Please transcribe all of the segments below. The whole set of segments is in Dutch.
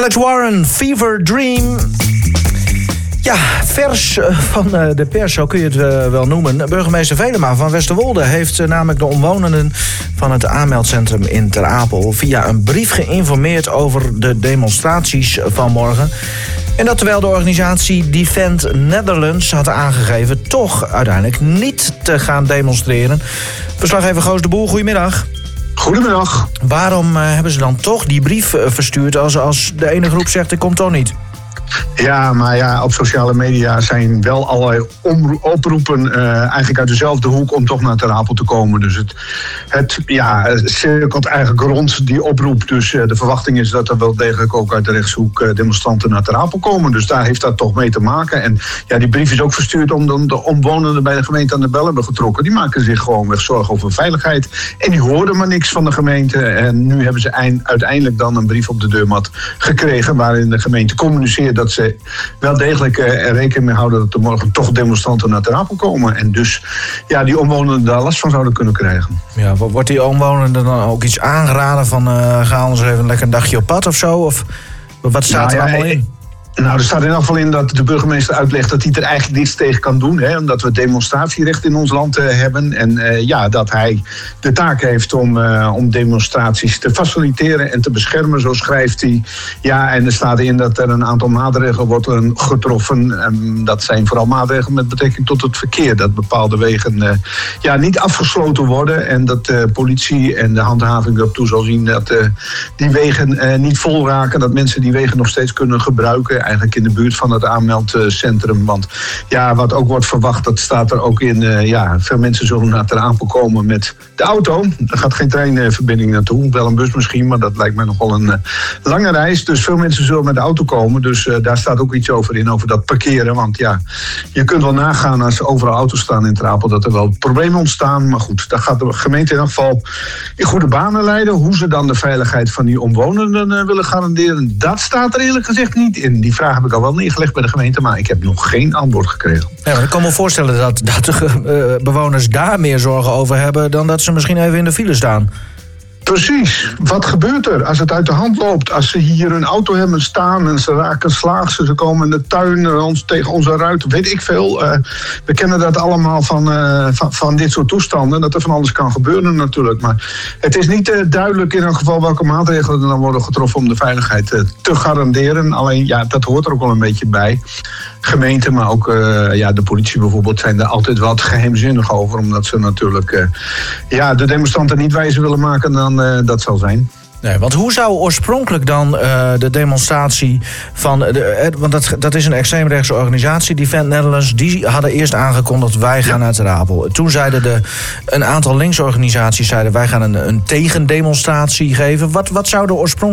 Alex Warren, Fever Dream. Ja, vers van de pers, zo kun je het wel noemen. Burgemeester Velema van Westerwolde heeft namelijk de omwonenden van het aanmeldcentrum in Ter Apel via een brief geïnformeerd over de demonstraties van morgen. En dat terwijl de organisatie Defend Netherlands had aangegeven toch uiteindelijk niet te gaan demonstreren. Verslaggever Goos de Boer, goedemiddag. Goedemiddag. Waarom hebben ze dan toch die brief verstuurd als de ene groep zegt ik kom toch niet? Ja, maar ja, op sociale media zijn wel allerlei oproepen eigenlijk uit dezelfde hoek om toch naar Ter Apel te komen. Dus het cirkelt eigenlijk rond die oproep. Dus de verwachting is dat er wel degelijk ook uit de rechtshoek demonstranten naar Ter Apel komen. Dus daar heeft dat toch mee te maken. En ja, die brief is ook verstuurd omdat de omwonenden bij de gemeente aan de bel hebben getrokken. Die maken zich gewoon weg zorgen over veiligheid. En die hoorden maar niks van de gemeente. En nu hebben ze uiteindelijk dan een brief op de deurmat gekregen waarin de gemeente communiceert dat ze wel degelijk er rekening mee houden dat er morgen toch demonstranten naar Ter Apel komen. En dus ja, die omwonenden daar last van zouden kunnen krijgen. Ja, wordt die omwonenden dan ook iets aangeraden van ga ons even lekker een dagje op pad of zo? Of wat staat er allemaal in? Nou, er staat in elk geval in dat de burgemeester uitlegt dat hij er eigenlijk niets tegen kan doen. Omdat we demonstratierecht in ons land hebben. En dat hij de taak heeft om demonstraties te faciliteren en te beschermen, zo schrijft hij. Ja, en er staat in dat er een aantal maatregelen worden getroffen. Dat zijn vooral maatregelen met betrekking tot het verkeer. Dat bepaalde wegen niet afgesloten worden. En dat de politie en de handhaving erop toe zal zien dat die wegen niet vol raken. Dat mensen die wegen nog steeds kunnen gebruiken. Eigenlijk in de buurt van het aanmeldcentrum. Want ja, wat ook wordt verwacht, dat staat er ook in. Veel mensen zullen naar Ter Apel komen met de auto. Er gaat geen treinverbinding naartoe. Wel een bus misschien, maar dat lijkt mij nog wel een lange reis. Dus veel mensen zullen met de auto komen. Dus daar staat ook iets over in, over dat parkeren. Want ja, je kunt wel nagaan als er overal auto's staan in Ter Apel dat er wel problemen ontstaan. Maar goed, daar gaat de gemeente in elk geval in goede banen leiden. Hoe ze dan de veiligheid van die omwonenden willen garanderen, dat staat er eerlijk gezegd niet in. Die vraag heb ik al wel neergelegd bij de gemeente, maar ik heb nog geen antwoord gekregen. Ja, maar ik kan me voorstellen dat de bewoners daar meer zorgen over hebben dan dat ze misschien even in de file staan. Precies. Wat gebeurt er als het uit de hand loopt? Als ze hier een auto hebben staan en ze raken slaags, ze komen in de tuin tegen onze ruit, weet ik veel. We kennen dat allemaal van dit soort toestanden, dat er van alles kan gebeuren natuurlijk. Maar het is niet duidelijk in elk geval welke maatregelen er dan worden getroffen om de veiligheid te garanderen. Alleen, ja, dat hoort er ook wel een beetje bij. Gemeenten, maar ook de politie bijvoorbeeld zijn daar altijd wat geheimzinnig over. Omdat ze natuurlijk de demonstranten niet wijzer willen maken dan dat zal zijn. Nee, want hoe zou oorspronkelijk dan de demonstratie van want dat is een extreemrechtse organisatie, Defend Netherlands, die hadden eerst aangekondigd wij gaan naar Ter Apel. Toen zeiden een aantal linksorganisaties wij gaan een tegendemonstratie geven. Wat zou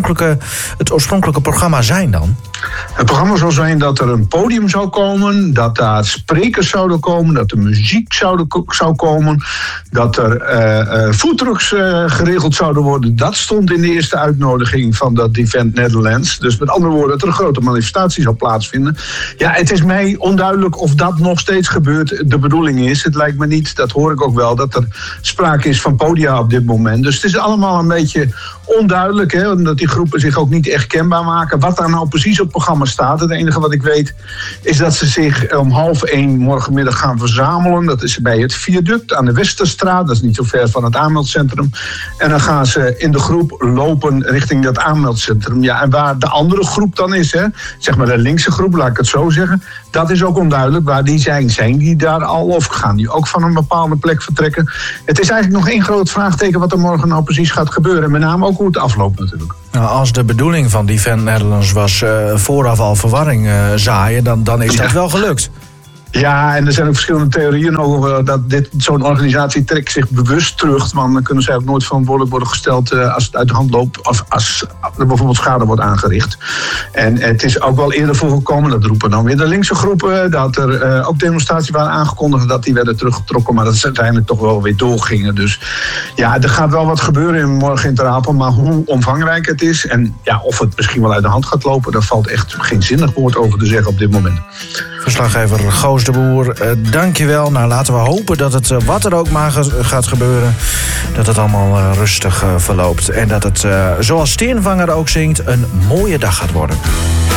het oorspronkelijke programma zijn dan? Het programma zou zijn dat er een podium zou komen, dat daar sprekers zouden komen, dat er muziek zou komen, dat er foodtrucks geregeld zouden worden. Dat stond in de eerste uitnodiging van dat Defend Netherlands. Dus met andere woorden, dat er een grote manifestatie zou plaatsvinden. Ja, het is mij onduidelijk of dat nog steeds gebeurt. De bedoeling is, het lijkt me niet, dat hoor ik ook wel, dat er sprake is van podia op dit moment. Dus het is allemaal een beetje onduidelijk, omdat die groepen zich ook niet echt kenbaar maken. Wat daar nou precies op het programma staat. Het enige wat ik weet is dat ze zich om 12:30 morgenmiddag gaan verzamelen. Dat is bij het viaduct aan de Westerstraat. Dat is niet zo ver van het aanmeldcentrum. En dan gaan ze in de groep lopen richting dat aanmeldcentrum. Ja, en waar de andere groep dan is, zeg maar de linkse groep, laat ik het zo zeggen. Dat is ook onduidelijk waar die zijn. Zijn die daar al of gaan die ook van een bepaalde plek vertrekken? Het is eigenlijk nog één groot vraagteken wat er morgen nou precies gaat gebeuren. Met name ook hoe het afloopt natuurlijk. Nou, als de bedoeling van Defend Netherlands was vooraf al verwarring zaaien, dan is dat wel gelukt. Ja, en er zijn ook verschillende theorieën over dat zo'n organisatie trekt zich bewust terug. Want dan kunnen zij ook nooit verantwoordelijk worden gesteld als het uit de hand loopt of als er bijvoorbeeld schade wordt aangericht. En het is ook wel eerder voorgekomen, dat roepen dan weer de linkse groepen, dat er ook demonstraties waren aangekondigd, dat die werden teruggetrokken, maar dat ze uiteindelijk toch wel weer doorgingen. Dus ja, er gaat wel wat gebeuren morgen in Ter Apel, maar hoe omvangrijk het is en ja, of het misschien wel uit de hand gaat lopen, daar valt echt geen zinnig woord over te zeggen op dit moment. Verslaggever Goos de Boer, dankjewel. Nou, laten we hopen dat het, wat er ook maar gaat gebeuren, dat het allemaal rustig verloopt. En dat het, zoals Steenvanger ook zingt, een mooie dag gaat worden.